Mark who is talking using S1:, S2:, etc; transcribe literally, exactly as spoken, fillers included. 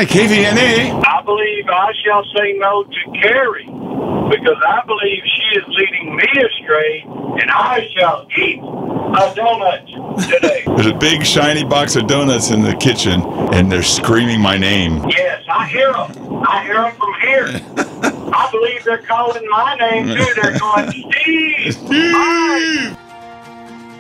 S1: Hi, K V N A.
S2: I believe I shall say no to Carrie because I believe she is leading me astray, and I shall eat a donut today.
S1: There's a big shiny box of donuts in the kitchen, and they're screaming my name.
S2: Yes, I hear them. I hear them from here. I believe they're calling my name, too. They're going, Steve!
S1: Steve!